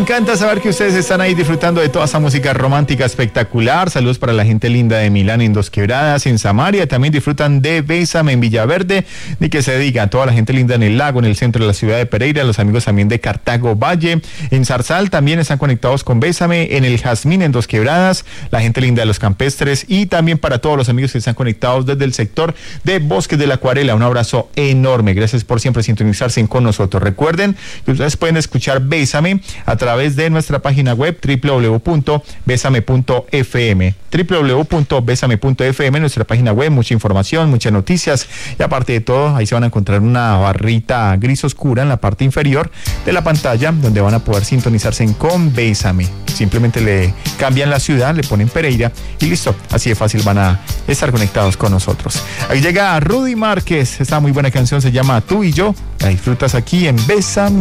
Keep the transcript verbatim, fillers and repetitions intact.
encanta saber que ustedes están ahí disfrutando de toda esa música romántica espectacular. Saludos para la gente linda de Milán, en Dos Quebradas, en Samaria. También disfrutan de Bésame en Villaverde. Ni que se diga, toda la gente linda en el lago, en el centro de la ciudad de Pereira. Los amigos también de Cartago Valle. En Zarzal también están conectados con Bésame. En el Jazmín, en Dos Quebradas. La gente linda de los campestres. Y también para todos los amigos que están conectados desde el sector de Bosques de la Acuarela. Un abrazo enorme. Gracias por siempre sintonizarse con nosotros. Recuerden que ustedes pueden escuchar Bésame a través de nuestra página web doble u doble u doble u punto besame punto efe eme, doble u doble u doble u punto besame punto efe eme, nuestra página web, mucha información, muchas noticias, y aparte de todo, ahí se van a encontrar una barrita gris oscura en la parte inferior de la pantalla, donde van a poder sintonizarse con Bésame. Simplemente le cambian la ciudad, le ponen Pereira y listo, así de fácil van a estar conectados con nosotros. Ahí llega Rudy Márquez, esta muy buena canción se llama Tú y Yo, la disfrutas aquí en Bésame.